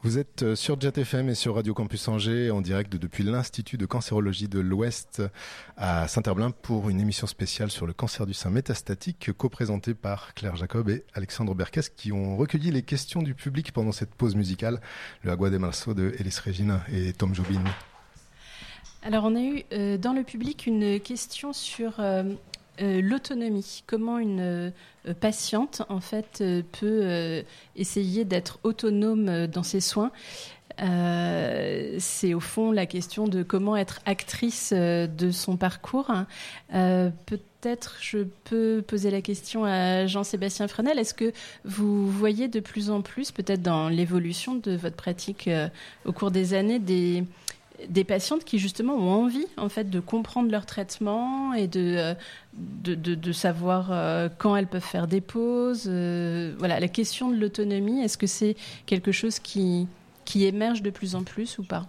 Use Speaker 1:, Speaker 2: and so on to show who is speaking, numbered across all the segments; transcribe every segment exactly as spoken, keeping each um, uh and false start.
Speaker 1: Vous êtes sur Jet F M et sur Radio Campus Angers en direct depuis l'Institut de cancérologie de l'Ouest à Saint-Herblain pour une émission spéciale sur le cancer du sein métastatique co-présentée par Claire Jacob et Alexandre Berkes qui ont recueilli les questions du public pendant cette pause musicale, le Agua de Marzo de Elis Regina et Tom Jobin.
Speaker 2: Alors on a eu euh, dans le public une question sur euh, euh, l'autonomie. Comment une euh, patiente en fait euh, peut euh, essayer d'être autonome euh, dans ses soins. Euh, c'est au fond la question de comment être actrice euh, de son parcours. Euh, peut-être je peux poser la question à Jean-Sébastien Frenel. Est-ce que vous voyez de plus en plus, peut-être dans l'évolution de votre pratique euh, au cours des années, des des patientes qui justement ont envie en fait de comprendre leur traitement et de de, de, de savoir euh, quand elles peuvent faire des pauses. Euh, voilà, la question de l'autonomie, est-ce que c'est quelque chose qui qui émerge de plus en plus ou pas ?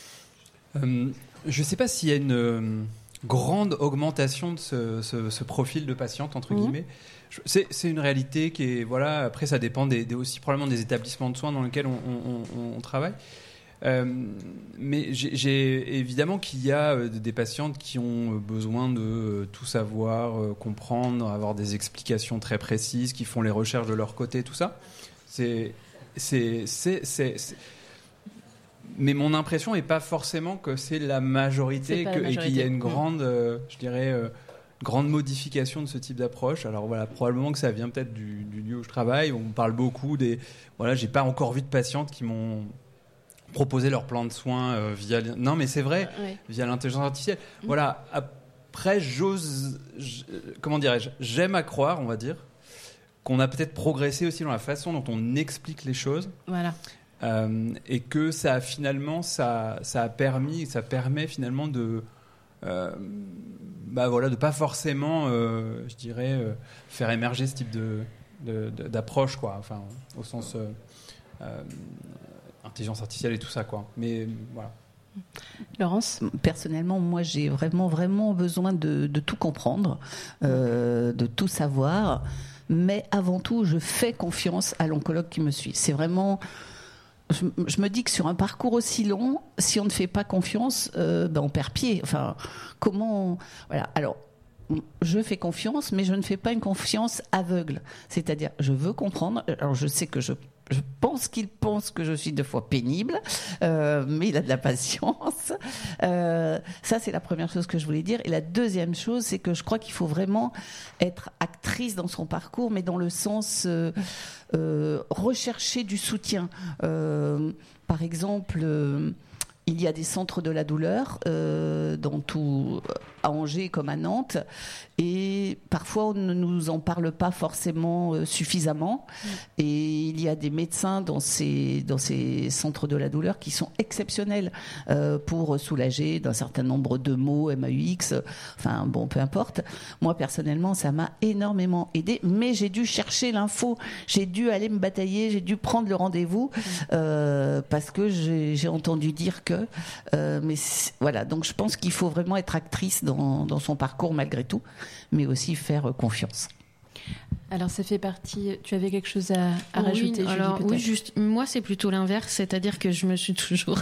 Speaker 3: euh, Je ne sais pas s'il y a une euh, grande augmentation de ce, ce, ce profil de patiente entre mmh. guillemets. C'est, c'est une réalité qui est voilà. Après, ça dépend des, des aussi probablement des établissements de soins dans lesquels on, on, on, on travaille. Euh, mais j'ai, j'ai évidemment qu'il y a euh, des patientes qui ont besoin de euh, tout savoir, euh, comprendre, avoir des explications très précises, qui font les recherches de leur côté, tout ça. C'est, c'est, c'est, c'est, c'est... Mais mon impression n'est pas forcément que c'est la majorité,
Speaker 2: c'est
Speaker 3: que,
Speaker 2: la majorité.
Speaker 3: Et qu'il y a une grande, euh, je dirais, euh, grande modification de ce type d'approche. Alors voilà, probablement que ça vient peut-être du, du lieu où je travaille. On parle beaucoup des. Voilà, j'ai pas encore vu de patientes qui m'ont proposer leur plan de soins euh, via non mais c'est vrai ouais. via l'intelligence artificielle. Mmh. Voilà. Après, j'ose, j', comment dirais-je, j'aime à croire, on va dire, qu'on a peut-être progressé aussi dans la façon dont on explique les choses.
Speaker 2: Voilà.
Speaker 3: Euh, et que ça a finalement, ça, ça a permis, ça permet finalement de, euh, bah voilà, de pas forcément, euh, je dirais, euh, faire émerger ce type de, de, de d'approche, quoi. Enfin, au sens euh, euh, intelligence artificielle et tout ça, quoi. Mais voilà.
Speaker 2: Laurence ?
Speaker 4: Personnellement, moi, j'ai vraiment, vraiment besoin de, de tout comprendre, euh, de tout savoir. Mais avant tout, je fais confiance à l'oncologue qui me suit. C'est vraiment... Je, je me dis que sur un parcours aussi long, si on ne fait pas confiance, euh, ben on perd pied. Enfin, comment... Voilà. Alors, je fais confiance, mais je ne fais pas une confiance aveugle. C'est-à-dire, je veux comprendre. Alors, je sais que je... Je pense qu'il pense que je suis deux fois pénible, euh, mais il a de la patience. Euh, ça, c'est la première chose que je voulais dire. Et la deuxième chose, c'est que je crois qu'il faut vraiment être actrice dans son parcours, mais dans le sens euh, euh, rechercher du soutien. Euh, par exemple... Euh, il y a des centres de la douleur euh, dans tout, à Angers comme à Nantes, et parfois on ne nous en parle pas forcément euh, suffisamment. Mmh. Et il y a des médecins dans ces, dans ces centres de la douleur qui sont exceptionnels euh, pour soulager d'un certain nombre de mots, M A U X, enfin bon, peu importe. Moi personnellement, ça m'a énormément aidé, mais j'ai dû chercher l'info, j'ai dû aller me batailler, j'ai dû prendre le rendez-vous mmh. euh, parce que j'ai, j'ai entendu dire que Euh, mais voilà, donc je pense qu'il faut vraiment être actrice dans, dans son parcours malgré tout, mais aussi faire confiance.
Speaker 2: Alors ça fait partie. Tu avais quelque chose à, à
Speaker 5: oui,
Speaker 2: rajouter, Julie,
Speaker 5: alors,
Speaker 2: peut-être ?
Speaker 5: Oui, juste. Moi, c'est plutôt l'inverse, c'est-à-dire que je me suis toujours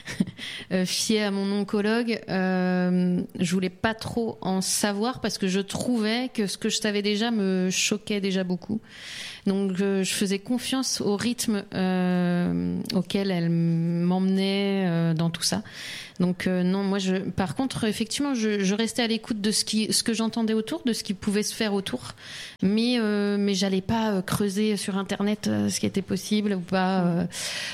Speaker 5: fiée à mon oncologue. Euh, je voulais pas trop en savoir parce que je trouvais que ce que je savais déjà me choquait déjà beaucoup. Donc je, je faisais confiance au rythme euh, auquel elle m'emmenait euh, dans tout ça. Donc euh, non, moi je. Par contre, effectivement, je, je restais à l'écoute de ce qui, ce que j'entendais autour, de ce qui pouvait se faire autour, mais euh, mais j'allais pas euh, creuser sur Internet euh, ce qui était possible ou pas, euh,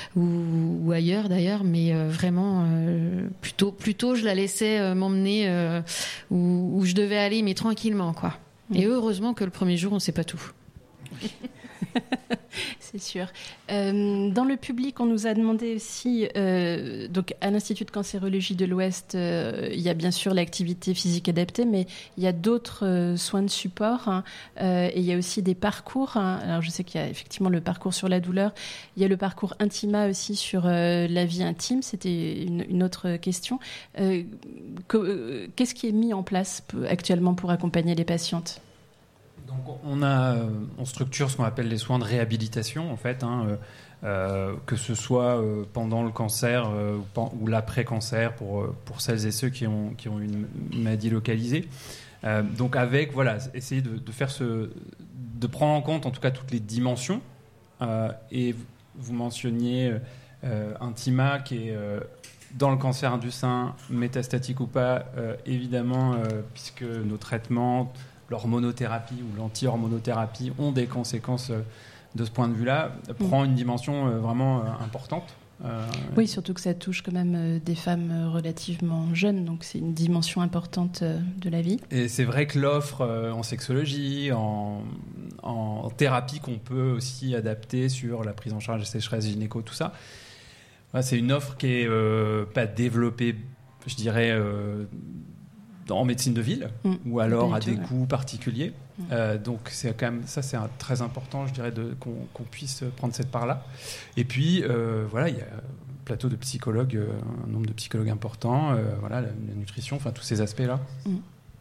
Speaker 5: ou, ou ailleurs d'ailleurs, mais euh, vraiment euh, plutôt plutôt je la laissais euh, m'emmener euh, où, où je devais aller, mais tranquillement, quoi. Et heureusement que le premier jour, on sait pas tout.
Speaker 2: C'est sûr. Euh, dans le public, on nous a demandé aussi, euh, donc à l'Institut de cancérologie de l'Ouest, euh, il y a bien sûr l'activité physique adaptée, mais il y a d'autres euh, soins de support, hein, euh, et il y a aussi des parcours. Hein. Alors je sais qu'il y a effectivement le parcours sur la douleur, il y a le parcours Intima aussi sur euh, la vie intime, c'était une, une autre question. Euh, que, euh, qu'est-ce qui est mis en place actuellement pour accompagner les patientes ?
Speaker 3: Donc on a, on structure ce qu'on appelle les soins de réhabilitation en fait, hein, euh, euh, que ce soit euh, pendant le cancer euh, ou, ou l'après-cancer pour pour celles et ceux qui ont qui ont une maladie localisée. Euh, donc avec voilà, essayer de, de faire ce, de prendre en compte en tout cas toutes les dimensions. Euh, et vous mentionniez euh, Intima qui est euh, dans le cancer du sein, métastatique ou pas, euh, évidemment, euh, puisque nos traitements, l'hormonothérapie ou l'anti-hormonothérapie ont des conséquences euh, de ce point de vue-là, mmh. prend une dimension euh, vraiment euh, importante. Euh,
Speaker 2: oui, surtout que ça touche quand même euh, des femmes euh, relativement jeunes, donc c'est une dimension importante euh, de la vie.
Speaker 3: Et c'est vrai que l'offre euh, en sexologie, en, en thérapie qu'on peut aussi adapter sur la prise en charge de sécheresse, gynéco, tout ça, ouais, c'est une offre qui est euh, pas développée, je dirais, euh, en médecine de ville, mmh. ou alors à des tout, coûts ouais. particuliers. Mmh. Euh, donc c'est quand même ça, c'est un, très important, je dirais, de, qu'on, qu'on puisse prendre cette part-là. Et puis euh, voilà, il y a un plateau de psychologues, euh, un nombre de psychologues important, euh, voilà, la, la nutrition, enfin tous ces aspects-là.
Speaker 2: Mmh.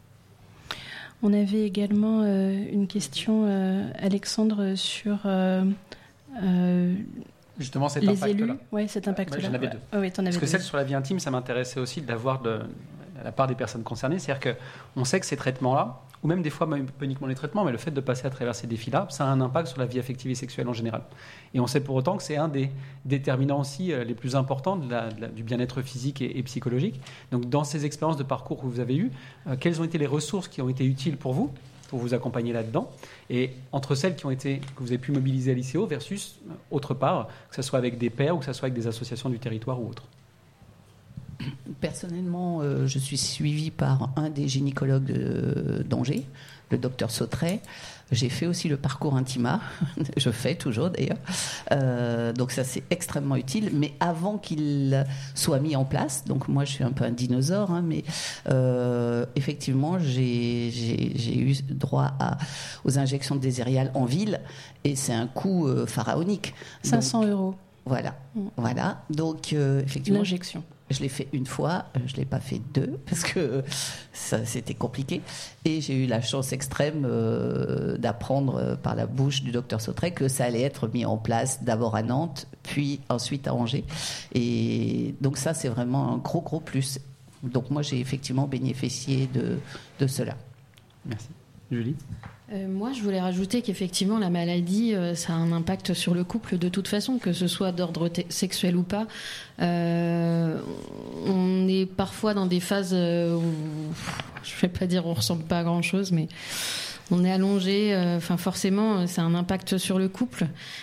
Speaker 2: On avait également euh, une question, euh, Alexandre, sur euh, euh,
Speaker 6: justement cet
Speaker 2: les
Speaker 6: impact-là.
Speaker 2: élus. Ouais, cet impact-là.
Speaker 6: Ouais, j'en avais deux.
Speaker 2: Oh, oui, t'en avais
Speaker 6: Parce que
Speaker 2: deux.
Speaker 6: celle sur la vie intime, ça m'intéressait aussi d'avoir de la part des personnes concernées. C'est-à-dire qu'on sait que ces traitements-là, ou même des fois, même pas uniquement les traitements, mais le fait de passer à travers ces défis-là, ça a un impact sur la vie affective et sexuelle en général. Et on sait pour autant que c'est un des déterminants aussi les plus importants de la, de la, du bien-être physique et, et psychologique. Donc, dans ces expériences de parcours que vous avez eues, euh, quelles ont été les ressources qui ont été utiles pour vous, pour vous accompagner là-dedans, et entre celles qui ont été, que vous avez pu mobiliser à l'I C O versus euh, autre part, que ce soit avec des pairs ou que ce soit avec des associations du territoire ou autres.
Speaker 4: Personnellement, euh, je suis suivie par un des gynécologues de, d'Angers, le docteur Sautret. J'ai fait aussi le parcours Intima, je fais toujours d'ailleurs. Euh, donc ça, c'est extrêmement utile. Mais avant qu'il soit mis en place, donc moi je suis un peu un dinosaure, hein, mais euh, effectivement, j'ai, j'ai, j'ai eu droit à, aux injections de désérial en ville, et c'est un coût euh, pharaonique.
Speaker 2: cinq cents euros.
Speaker 4: Voilà, mmh. voilà. Donc euh, effectivement.
Speaker 2: L'injection.
Speaker 4: Je l'ai fait une fois, je ne l'ai pas fait deux, parce que ça, c'était compliqué. Et j'ai eu la chance extrême euh, d'apprendre par la bouche du docteur Sautret que ça allait être mis en place d'abord à Nantes, puis ensuite à Angers. Et donc ça, c'est vraiment un gros, gros plus. Donc moi, j'ai effectivement bénéficié de, de cela.
Speaker 6: Merci. Julie ?
Speaker 5: Euh, moi, je voulais rajouter qu'effectivement, la maladie, euh, ça a un impact sur le couple de toute façon, que ce soit d'ordre t- sexuel ou pas. Euh, on est parfois dans des phases euh, où, je ne vais pas dire on ne ressemble pas à grand-chose, mais on est allongé. Enfin, euh, forcément, ça a un impact sur le couple.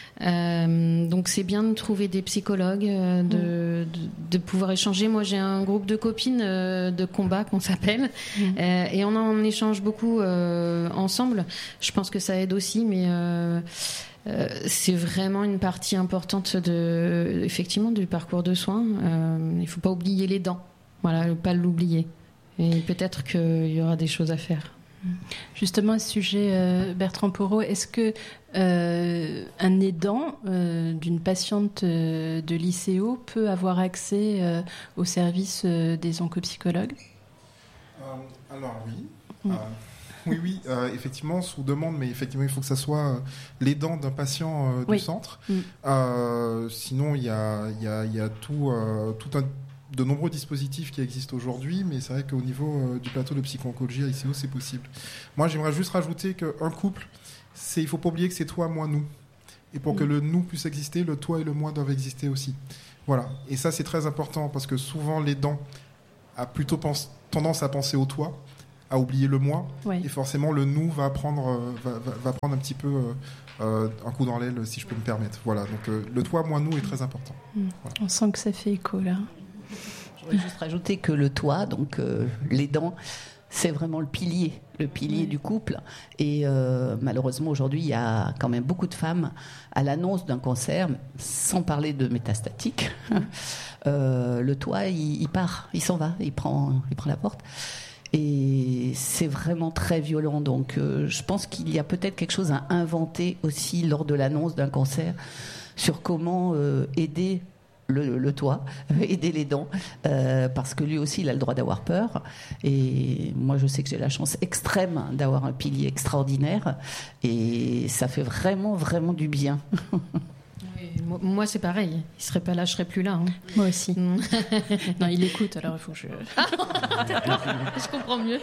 Speaker 5: Euh, donc c'est bien de trouver des psychologues, euh, de, de, de pouvoir échanger. Moi j'ai un groupe de copines euh, de combat qu'on s'appelle, mmh. euh, et on en échange beaucoup euh, ensemble. Je pense que ça aide aussi, mais euh, euh, c'est vraiment une partie importante de, effectivement, du parcours de soins. Euh, il ne faut pas oublier les dents, voilà, pas l'oublier. Et peut-être qu'il y aura des choses à faire.
Speaker 2: Justement, à ce sujet, euh, Bertrand Porot, est-ce que euh, un aidant euh, d'une patiente euh, de l'I C O peut avoir accès euh, au service euh, des oncopsychologues ?
Speaker 7: euh, Alors oui.
Speaker 2: Mm.
Speaker 7: Euh, oui, oui, euh, effectivement, sous demande, mais effectivement, il faut que ça soit euh, l'aidant d'un patient euh, du
Speaker 2: oui.
Speaker 7: centre.
Speaker 2: Mm.
Speaker 7: Euh, sinon, il y a, y a, y a tout, euh, tout un... de nombreux dispositifs qui existent aujourd'hui, mais c'est vrai qu'au niveau euh, du plateau de psycho-oncologie à l'I C O, c'est possible. Moi, j'aimerais juste rajouter qu'un couple, c'est, il ne faut pas oublier que c'est toi, moi, nous. Et pour mmh. que le nous puisse exister, le toi et le moi doivent exister aussi. Voilà. Et ça, c'est très important, parce que souvent, l'aidant a plutôt pense, tendance à penser au toi, à oublier le moi,
Speaker 2: oui.
Speaker 7: et forcément, le nous va prendre, euh, va, va, va prendre un petit peu... Euh, Euh, un coup dans l'aile, si je peux me permettre. Voilà, donc euh, le toi, moi, nous est très important.
Speaker 2: Mmh. Voilà. On sent que ça fait écho là.
Speaker 4: Je voudrais juste rajouter que le toit, donc euh, les dents, c'est vraiment le pilier, le pilier mmh. du couple. Et euh, malheureusement, aujourd'hui, il y a quand même beaucoup de femmes à l'annonce d'un cancer, sans parler de métastatique. euh, le toit, il, il part, il s'en va, il prend, il prend la porte. Et c'est vraiment très violent. Donc, euh, je pense qu'il y a peut-être quelque chose à inventer aussi lors de l'annonce d'un cancer sur comment euh, aider le, le toit, aider les dents, euh, parce que lui aussi, il a le droit d'avoir peur. Et moi, je sais que j'ai la chance extrême d'avoir un pilier extraordinaire, et ça fait vraiment, vraiment du bien.
Speaker 5: Oui, moi, moi, c'est pareil. Il serait pas là, je serais plus là. Hein.
Speaker 2: Moi aussi. Non, il écoute, alors il faut que je...
Speaker 5: Je comprends mieux.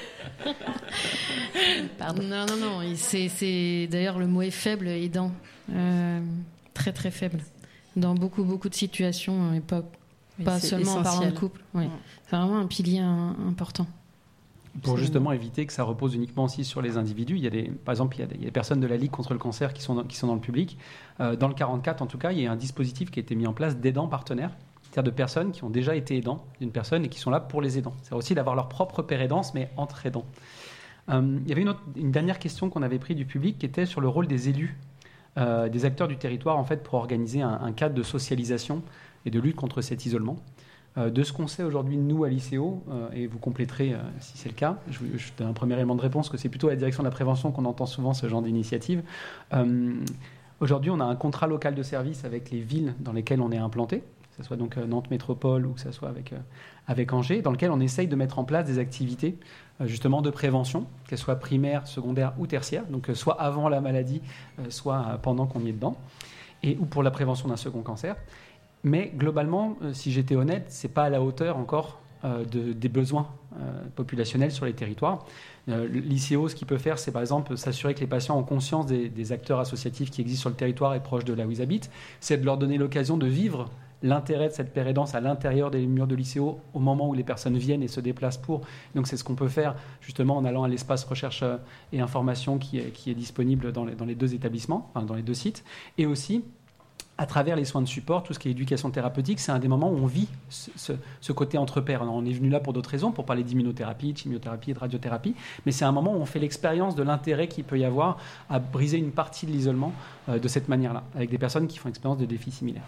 Speaker 5: Pardon. Non, non, non. C'est, c'est... D'ailleurs, le mot est faible, aidant. Euh, très, très faible. Dans beaucoup, beaucoup de situations, et pas,
Speaker 2: Oui,
Speaker 5: pas
Speaker 2: c'est
Speaker 5: seulement en parlant de
Speaker 2: essentiel.
Speaker 5: couple. Oui.
Speaker 2: Mm.
Speaker 5: C'est vraiment un pilier un, important.
Speaker 6: Pour justement éviter que ça repose uniquement aussi sur les individus, il y a des, par exemple, il y a des, il y a des personnes de la Ligue contre le cancer qui sont dans, qui sont dans le public. Euh, dans le quarante-quatre, en tout cas, il y a un dispositif qui a été mis en place d'aidants partenaires, c'est-à-dire de personnes qui ont déjà été aidants d'une personne et qui sont là pour les aidants. C'est aussi d'avoir leur propre père aidance, mais entre aidants. Euh, il y avait une, autre, une dernière question qu'on avait prise du public qui était sur le rôle des élus, euh, des acteurs du territoire, en fait, pour organiser un, un cadre de socialisation et de lutte contre cet isolement. Euh, de ce qu'on sait aujourd'hui, nous, à l'I C O, euh, et vous compléterez euh, si c'est le cas, je, je donne un premier élément de réponse, que c'est plutôt à la direction de la prévention qu'on entend souvent ce genre d'initiative. Euh, aujourd'hui, on a un contrat local de service avec les villes dans lesquelles on est implanté, que ce soit donc euh, Nantes Métropole ou que ce soit avec, euh, avec Angers, dans lequel on essaye de mettre en place des activités euh, justement de prévention, qu'elles soient primaires, secondaires ou tertiaires, donc euh, soit avant la maladie, euh, soit euh, pendant qu'on y est dedans, et, ou pour la prévention d'un second cancer. Mais globalement, euh, si j'étais honnête, c'est pas à la hauteur encore euh, de, des besoins euh, populationnels sur les territoires. Euh, L'I C O, ce qu'il peut faire, c'est par exemple s'assurer que les patients ont conscience des, des acteurs associatifs qui existent sur le territoire et proches de là où ils habitent. C'est de leur donner l'occasion de vivre l'intérêt de cette pérédance à l'intérieur des murs de l'I C O au moment où les personnes viennent et se déplacent pour. Donc c'est ce qu'on peut faire justement en allant à l'espace recherche et information qui est, qui est disponible dans les, dans les deux établissements, enfin, dans les deux sites. Et aussi, à travers les soins de support, tout ce qui est éducation thérapeutique, c'est un des moments où on vit ce, ce, ce côté entre pairs. On est venu là pour d'autres raisons, pour parler d'immunothérapie, de chimiothérapie et de radiothérapie, mais c'est un moment où on fait l'expérience de l'intérêt qu'il peut y avoir à briser une partie de l'isolement euh, de cette manière-là, avec des personnes qui font expérience de défis similaires.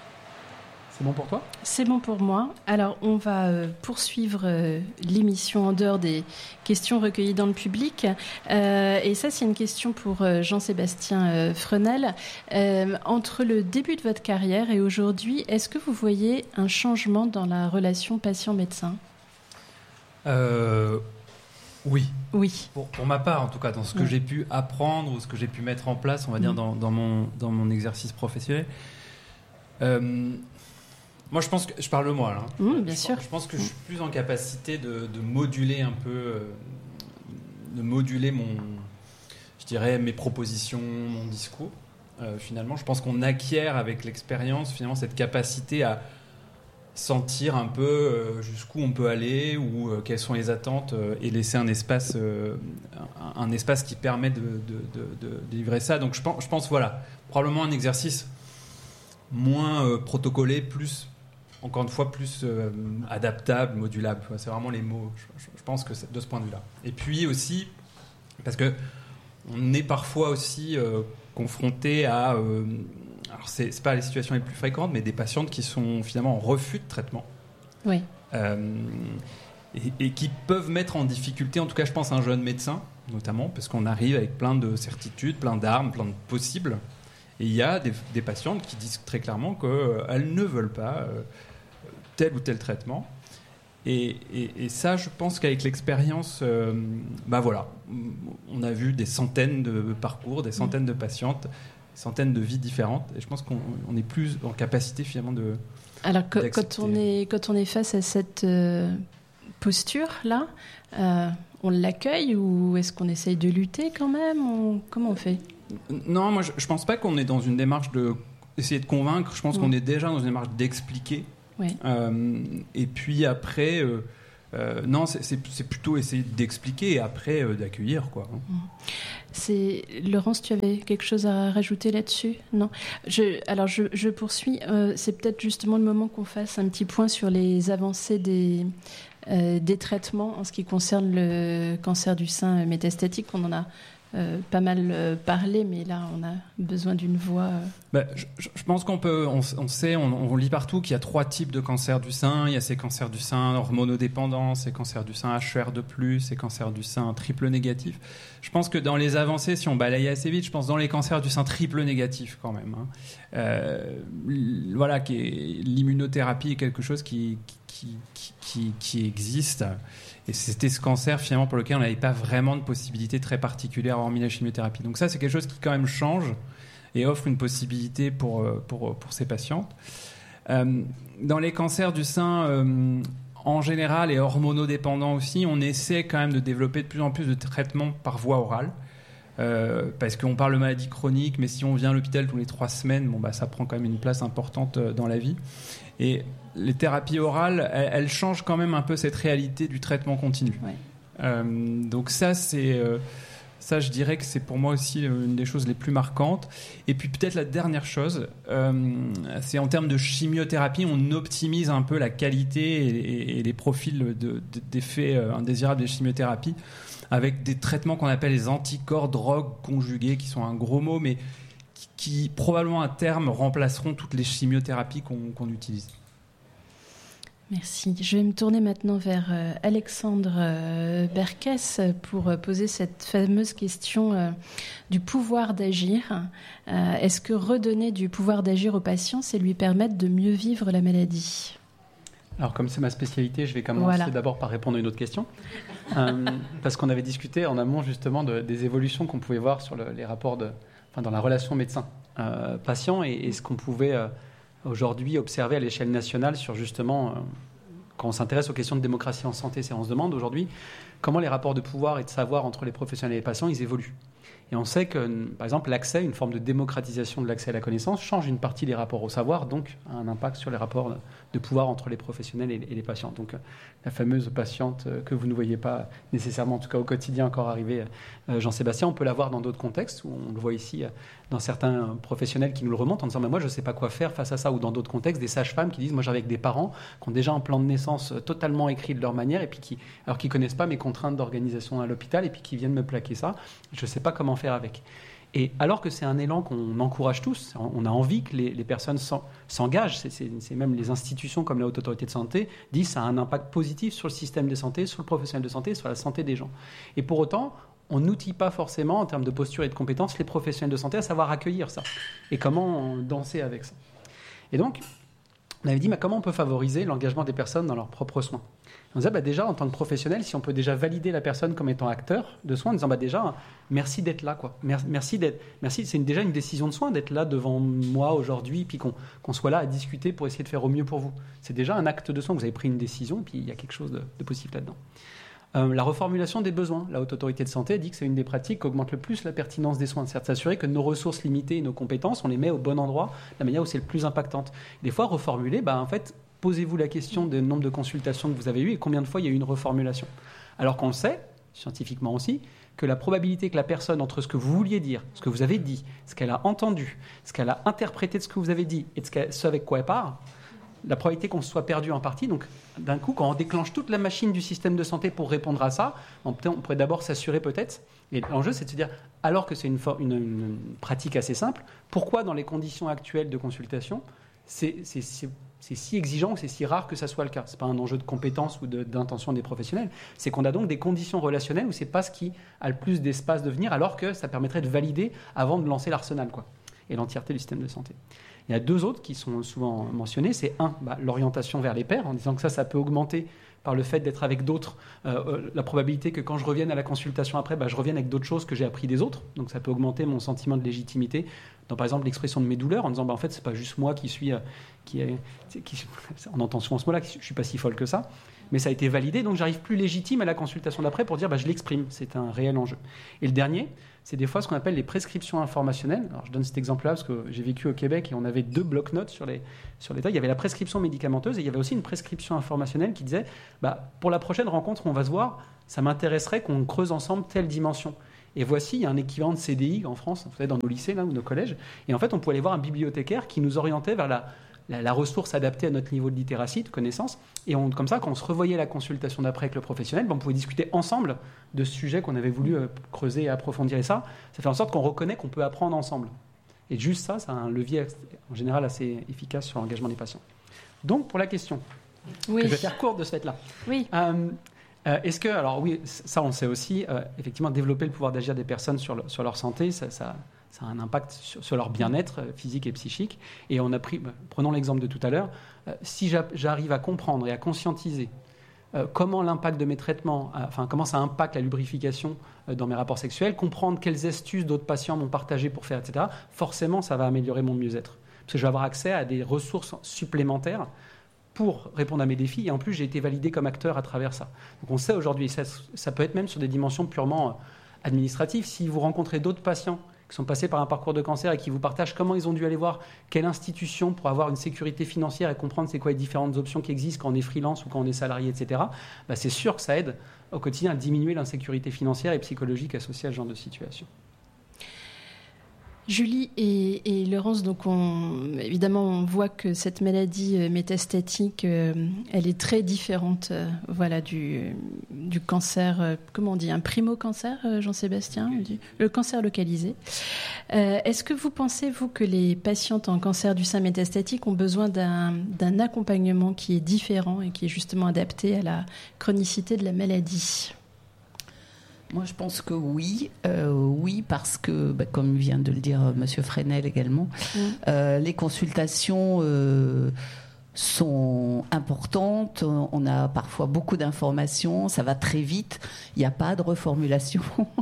Speaker 6: C'est bon pour toi ?
Speaker 2: C'est bon pour moi. Alors, on va euh, poursuivre euh, l'émission en dehors des questions recueillies dans le public. Euh, et ça, c'est une question pour euh, Jean-Sébastien euh, Frenel. Euh, entre le début de votre carrière et aujourd'hui, est-ce que vous voyez un changement dans la relation patient-médecin ?
Speaker 3: euh, Oui.
Speaker 2: Oui.
Speaker 3: Pour, pour ma part, en tout cas, dans ce que
Speaker 2: Oui.
Speaker 3: j'ai pu apprendre ou ce que j'ai pu mettre en place, on va dire,
Speaker 2: Oui.
Speaker 3: dans, dans, mon, dans mon exercice professionnel. Euh, Moi, je pense que je parle de moi là.
Speaker 2: Mmh, bien
Speaker 3: je,
Speaker 2: sûr.
Speaker 3: Je pense que je suis plus en capacité de, de moduler un peu, euh, de moduler mon, je dirais mes propositions, mon discours. Euh, finalement, je pense qu'on acquiert avec l'expérience finalement cette capacité à sentir un peu euh, jusqu'où on peut aller ou euh, quelles sont les attentes euh, et laisser un espace, euh, un, un espace qui permet de, de, de, de livrer ça. Donc, je pense, je pense voilà, probablement un exercice moins euh, protocolé, plus encore une fois plus euh, adaptable, modulable. C'est vraiment les mots. Je, je pense que c'est de ce point de vue-là. Et puis aussi, parce que on est parfois aussi euh, confronté à, euh, alors c'est, c'est pas les situations les plus fréquentes, mais des patientes qui sont finalement en refus de traitement.
Speaker 2: Oui.
Speaker 3: Euh, et, et qui peuvent mettre en difficulté, en tout cas, je pense, un jeune médecin, notamment, parce qu'on arrive avec plein de certitudes, plein d'armes, plein de possibles. Et il y a des, des patientes qui disent très clairement qu'elles euh, ne veulent pas euh, tel ou tel traitement. Et, et, et ça, je pense qu'avec l'expérience, euh, bah voilà, on a vu des centaines de parcours, des centaines de patientes, des centaines de vies différentes. Et je pense qu'on on est plus en capacité finalement de.
Speaker 2: Alors que, quand on est quand on est face à cette euh, posture là, euh, on l'accueille ou est-ce qu'on essaye de lutter quand même on, Comment on fait ?
Speaker 3: Non, moi je, je pense pas qu'on est dans une démarche de essayer de convaincre. Je pense mmh. qu'on est déjà dans une démarche d'expliquer.
Speaker 2: Oui.
Speaker 3: Euh, et puis après, euh, euh, non, c'est, c'est, c'est plutôt essayer d'expliquer et après euh, d'accueillir, quoi.
Speaker 2: Mmh. C'est Laurence, tu avais quelque chose à rajouter là-dessus ? Non. Je, alors je, je poursuis. Euh, c'est peut-être justement le moment qu'on fasse un petit point sur les avancées des. Euh, des traitements en ce qui concerne le cancer du sein métastatique. On en a euh, pas mal euh, parlé, mais là, on a besoin d'une voix. Euh...
Speaker 3: Bah, je, je pense qu'on peut, on, on sait, on, on lit partout qu'il y a trois types de cancers du sein. Il y a ces cancers du sein hormonodépendants, ces cancers du sein H E R deux plus, ces cancers du sein triple négatif. Je pense que dans les avancées, si on balaye assez vite, je pense dans les cancers du sein triple négatif quand même. Hein. Euh, voilà, qui est, l'immunothérapie est quelque chose qui, qui, qui, qui, qui existe. Et c'était ce cancer finalement pour lequel on n'avait pas vraiment de possibilité très particulière hormis la chimiothérapie. Donc ça, c'est quelque chose qui quand même change et offre une possibilité pour, pour, pour ces patientes. Euh, dans les cancers du sein, euh, en général, et hormonodépendants aussi, on essaie quand même de développer de plus en plus de traitements par voie orale. Euh, parce qu'on parle de maladie chronique, mais si on vient à l'hôpital tous les trois semaines, bon, bah, ça prend quand même une place importante dans la vie. Et les thérapies orales, elles, elles changent quand même un peu cette réalité du traitement continu.
Speaker 2: Ouais.
Speaker 3: Euh, donc ça, c'est, euh, ça, je dirais que c'est pour moi aussi une des choses les plus marquantes. Et puis peut-être la dernière chose, euh, c'est en termes de chimiothérapie, on optimise un peu la qualité et, et, et les profils de, de, d'effets indésirables des chimiothérapies avec des traitements qu'on appelle les anticorps drogues conjugués, qui sont un gros mot, mais qui, qui probablement à terme remplaceront toutes les chimiothérapies qu'on, qu'on utilise.
Speaker 2: Merci. Je vais me tourner maintenant vers euh, Alexandre euh, Berkès pour euh, poser cette fameuse question euh, du pouvoir d'agir. Euh, est-ce que redonner du pouvoir d'agir aux patients, c'est lui permettre de mieux vivre la maladie ?
Speaker 6: Alors, comme c'est ma spécialité, je vais commencer
Speaker 2: voilà.
Speaker 6: d'abord par répondre à une autre question. euh, parce qu'on avait discuté en amont, justement, de, des évolutions qu'on pouvait voir sur le, les rapports de, enfin, dans la relation médecin-patient euh, et, et ce qu'on pouvait euh, aujourd'hui observer à l'échelle nationale sur, justement, euh, quand on s'intéresse aux questions de démocratie en santé, c'est on se demande aujourd'hui comment les rapports de pouvoir et de savoir entre les professionnels et les patients, ils évoluent. Et on sait que, par exemple, l'accès, une forme de démocratisation de l'accès à la connaissance, change une partie des rapports au savoir, donc a un impact sur les rapports de pouvoir entre les professionnels et les patients. Donc, la fameuse patiente que vous ne voyez pas nécessairement, en tout cas au quotidien, encore arriver, Jean-Sébastien, on peut la voir dans d'autres contextes, où on le voit ici dans certains professionnels qui nous le remontent en disant mais « moi, je ne sais pas quoi faire face à ça », ou dans d'autres contextes, des sages-femmes qui disent « moi, j'arrive avec des parents qui ont déjà un plan de naissance totalement écrit de leur manière, et puis qui, alors qu'ils ne connaissent pas mes contraintes d'organisation à l'hôpital, et puis qui viennent me plaquer ça, je ne sais pas comment faire avec ». Et alors que c'est un élan qu'on encourage tous, on a envie que les, les personnes s'engagent, c'est, c'est, c'est même les institutions comme la Haute Autorité de Santé disent que ça a un impact positif sur le système de santé, sur le professionnel de santé, sur la santé des gens. Et pour autant, on n'outille pas forcément en termes de posture et de compétences les professionnels de santé à savoir accueillir ça et comment danser avec ça. Et donc, on avait dit mais comment on peut favoriser l'engagement des personnes dans leurs propres soins. On disait bah déjà en tant que professionnel, si on peut déjà valider la personne comme étant acteur de soins, en disant bah déjà merci d'être là quoi, merci d'être, merci c'est une, déjà une décision de soin d'être là devant moi aujourd'hui, puis qu'on, qu'on soit là à discuter pour essayer de faire au mieux pour vous. C'est déjà un acte de soin, vous avez pris une décision, puis il y a quelque chose de, de possible là-dedans. Euh, la reformulation des besoins. La Haute Autorité de Santé dit que c'est une des pratiques qui augmente le plus la pertinence des soins. C'est-à-dire s'assurer que nos ressources limitées et nos compétences, on les met au bon endroit, de la manière où c'est le plus impactante. Des fois, reformuler, bah, en fait, posez-vous la question du nombre de consultations que vous avez eues et combien de fois il y a eu une reformulation. Alors qu'on sait, scientifiquement aussi, que la probabilité que la personne, entre ce que vous vouliez dire, ce que vous avez dit, ce qu'elle a entendu, ce qu'elle a interprété de ce que vous avez dit et de ce, ce avec quoi elle part, la probabilité qu'on se soit perdu en partie, donc d'un coup, quand on déclenche toute la machine du système de santé pour répondre à ça, on, peut, on pourrait d'abord s'assurer peut-être, et l'enjeu c'est de se dire, alors que c'est une, une, une pratique assez simple, pourquoi dans les conditions actuelles de consultation, c'est, c'est, c'est, c'est si exigeant, c'est si rare que ça soit le cas. Ce n'est pas un enjeu de compétence ou de, d'intention des professionnels, c'est qu'on a donc des conditions relationnelles où ce n'est pas ce qui a le plus d'espace de venir, alors que ça permettrait de valider avant de lancer l'arsenal, quoi, et l'entièreté du système de santé. Il y a deux autres qui sont souvent mentionnés. C'est un, bah, l'orientation vers les pairs, en disant que ça, ça peut augmenter par le fait d'être avec d'autres, euh, la probabilité que quand je revienne à la consultation après, bah, je revienne avec d'autres choses que j'ai appris des autres. Donc ça peut augmenter mon sentiment de légitimité dans, par exemple, l'expression de mes douleurs, en disant bah, en fait, c'est pas juste moi qui suis, euh, qui, est, qui, on entend souvent ce mot-là, je suis pas si folle que ça, mais ça a été validé, donc j'arrive plus légitime à la consultation d'après pour dire bah, je l'exprime. C'est un réel enjeu. Et le dernier, c'est des fois ce qu'on appelle les prescriptions informationnelles. Alors, je donne cet exemple-là parce que j'ai vécu au Québec et on avait deux bloc-notes sur les, sur les tas. Il y avait la prescription médicamenteuse et il y avait aussi une prescription informationnelle qui disait bah, pour la prochaine rencontre où on va se voir, ça m'intéresserait qu'on creuse ensemble telle dimension. Et voici, il y a un équivalent de C D I en France, vous savez, dans nos lycées là, ou nos collèges. Et en fait, on pouvait aller voir un bibliothécaire qui nous orientait vers la, la, la ressource adaptée à notre niveau de littératie, de connaissance. Et on, comme ça, quand on se revoyait la consultation d'après avec le professionnel, ben, on pouvait discuter ensemble de ce sujet qu'on avait voulu euh, creuser et approfondir. Et ça, ça fait en sorte qu'on reconnaît qu'on peut apprendre ensemble. Et juste ça, c'est un levier en général assez efficace sur l'engagement des patients. Donc, pour la question,
Speaker 2: oui.
Speaker 6: que je vais faire courte de ce fait-là.
Speaker 2: Oui.
Speaker 6: Euh, euh, est-ce que, alors oui, ça on le sait aussi, euh, effectivement, développer le pouvoir d'agir des personnes sur, le, sur leur santé, ça, ça, ça a un impact sur, sur leur bien-être euh, physique et psychique. Et on a pris, bah, prenons l'exemple de tout à l'heure, euh, si j'arrive à comprendre et à conscientiser euh, comment l'impact de mes traitements, euh, enfin comment ça impacte la lubrification euh, dans mes rapports sexuels, comprendre quelles astuces d'autres patients m'ont partagées pour faire, et cetera, forcément ça va améliorer mon mieux-être. Parce que je vais avoir accès à des ressources supplémentaires pour répondre à mes défis, et en plus j'ai été validé comme acteur à travers ça. Donc on sait aujourd'hui, ça, ça peut être même sur des dimensions purement administratives, si vous rencontrez d'autres patients qui sont passés par un parcours de cancer et qui vous partagent comment ils ont dû aller voir quelle institution pour avoir une sécurité financière et comprendre c'est quoi les différentes options qui existent quand on est freelance ou quand on est salarié, et cetera, bah c'est sûr que ça aide au quotidien à diminuer l'insécurité financière et psychologique associée à ce genre de situation.
Speaker 2: Julie et, et Laurence, donc on, évidemment, on voit que cette maladie métastatique, euh, elle est très différente, euh, voilà, du, du cancer. Euh, comment on dit, un primo-cancer, euh, Jean-Sébastien, du, le cancer localisé. Euh, est-ce que vous pensez, vous, que les patientes en cancer du sein métastatique ont besoin d'un, d'un accompagnement qui est différent et qui est justement adapté à la chronicité de la maladie ?
Speaker 4: Moi, je pense que oui. Euh, oui, parce que, bah, comme vient de le dire euh, M. Fresnel également, mmh. euh, les consultations euh, sont importantes. On a parfois beaucoup d'informations. Ça va très vite. Il n'y a pas de reformulation.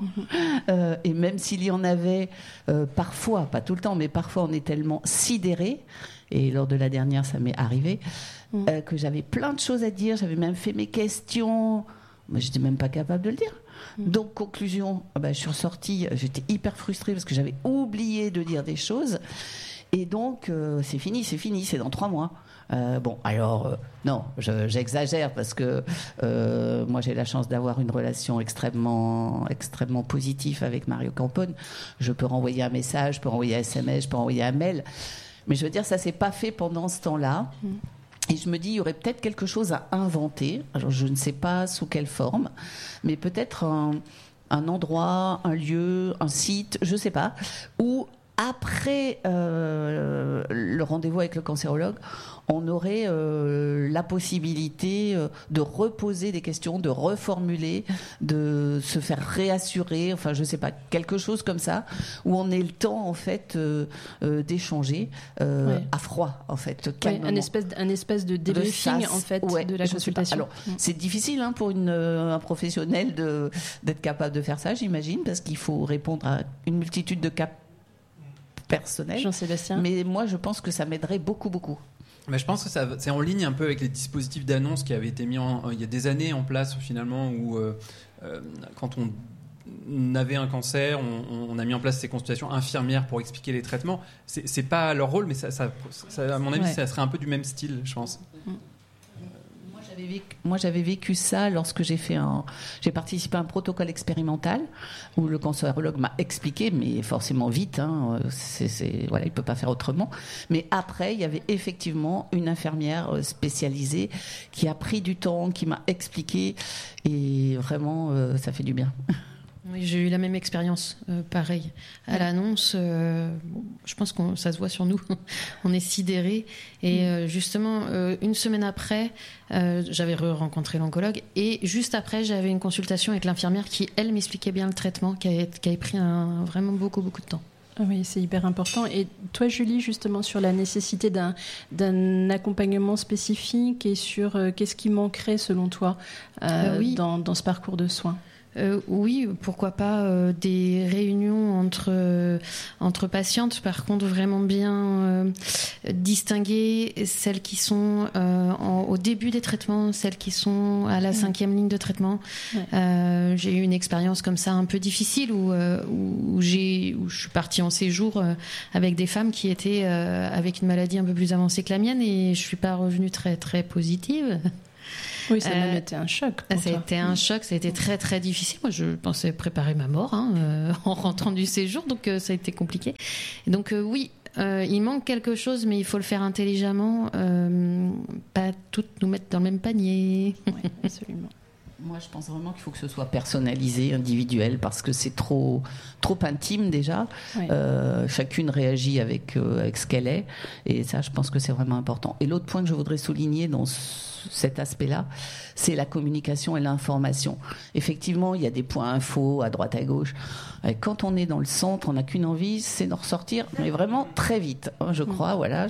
Speaker 4: euh, et même s'il y en avait, euh, parfois, pas tout le temps, mais parfois, on est tellement sidéré. Et lors de la dernière, ça m'est arrivé, mmh. euh, que j'avais plein de choses à dire. J'avais même fait mes questions. Mais je n'étais même pas capable de le dire. Donc, conclusion, ben, je suis ressortie, j'étais hyper frustrée parce que j'avais oublié de dire des choses. Et donc, euh, c'est fini, c'est fini, c'est dans trois mois. Euh, bon, alors, euh, non, je, j'exagère parce que euh, moi, j'ai la chance d'avoir une relation extrêmement, extrêmement positive avec Mario Campone. Je peux renvoyer un message, je peux renvoyer un S M S, je peux renvoyer un mail. Mais je veux dire, ça ne s'est pas fait pendant ce temps-là. Mmh. Et je me dis, il y aurait peut-être quelque chose à inventer. Alors, je ne sais pas sous quelle forme, mais peut-être un, un endroit, un lieu, un site, je ne sais pas, où après euh, le rendez-vous avec le cancérologue, on aurait euh, la possibilité euh, de reposer des questions, de reformuler, de se faire réassurer, enfin je sais pas, quelque chose comme ça, où on ait le temps en fait euh, euh, d'échanger euh, ouais. à froid en fait, calmement.
Speaker 2: Ouais, un espèce, un espèce de débriefing
Speaker 4: de
Speaker 2: en fait
Speaker 4: ouais,
Speaker 2: de la consultation.
Speaker 4: Alors mmh. c'est difficile hein, pour une, un professionnel de, d'être capable de faire ça, j'imagine, parce qu'il faut répondre à une multitude de cas personnels.
Speaker 2: Jean-Sébastien.
Speaker 4: Mais moi je pense que ça m'aiderait beaucoup beaucoup.
Speaker 3: Mais je pense que ça, c'est en ligne un peu avec les dispositifs d'annonce qui avaient été mis en, il y a des années en place finalement où euh, euh, quand on avait un cancer, on, on a mis en place ces consultations infirmières pour expliquer les traitements. C'est, c'est pas leur rôle, mais ça, ça, ça, à mon avis, ouais. ça serait un peu du même style, je pense. Mmh.
Speaker 4: J'avais vécu, moi, j'avais vécu ça lorsque j'ai fait un, j'ai participé à un protocole expérimental où le cancérologue m'a expliqué, mais forcément vite, hein, c'est, c'est, voilà, il peut pas faire autrement. Mais après, il y avait effectivement une infirmière spécialisée qui a pris du temps, qui m'a expliqué, et vraiment, euh, ça fait du bien.
Speaker 5: Oui, j'ai eu la même expérience, euh, pareil. À l'annonce, euh, bon, je pense que ça se voit sur nous, on est sidérés. Et euh, justement, euh, une semaine après, euh, j'avais rencontré l'oncologue. Et juste après, j'avais une consultation avec l'infirmière qui, elle, m'expliquait bien le traitement, qui avait, qui avait pris un, vraiment beaucoup, beaucoup de temps.
Speaker 2: Oui, c'est hyper important. Et toi, Julie, justement, sur la nécessité d'un, d'un accompagnement spécifique et sur euh, qu'est-ce qui manquerait, selon toi, euh, euh, oui. dans, dans ce parcours de soins ?
Speaker 5: Euh, oui, pourquoi pas euh, des réunions entre euh, entre patientes. Par contre, vraiment bien euh, distinguer celles qui sont euh, en, au début des traitements, celles qui sont à la cinquième ligne de traitement. Ouais. Euh, j'ai eu une expérience comme ça un peu difficile où euh, où j'ai où je suis partie en séjour euh, avec des femmes qui étaient euh, avec une maladie un peu plus avancée que la mienne et je suis pas revenue très très positive.
Speaker 2: Oui, ça a même euh, été un choc.
Speaker 5: Ça a été un choc, ça a été très très difficile. Moi, je pensais préparer ma mort hein, euh, en rentrant du séjour, donc euh, ça a été compliqué. Et donc euh, oui, euh, il manque quelque chose, mais il faut le faire intelligemment, euh, pas toutes nous mettre dans le même panier.
Speaker 2: Oui, absolument.
Speaker 4: Moi, je pense vraiment qu'il faut que ce soit personnalisé, individuel, parce que c'est trop, trop intime déjà.
Speaker 2: Oui.
Speaker 4: Euh, chacune réagit avec, euh, avec ce qu'elle est, et ça, je pense que c'est vraiment important. Et l'autre point que je voudrais souligner dans ce, cet aspect-là, c'est la communication et l'information. Effectivement, il y a des points infos à droite à gauche. Et quand on est dans le centre, on n'a qu'une envie, c'est d'en ressortir, mais vraiment très vite, hein, je crois. Voilà.